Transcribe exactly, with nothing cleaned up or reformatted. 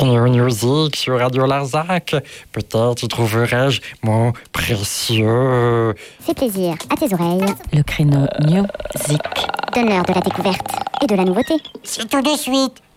Créneau Music sur Radio Larzac. Peut-être y trouverai-je mon précieux... Fais plaisir à tes oreilles. Le Créneau Music. Donne-leur de la découverte et de la nouveauté. C'est tout de suite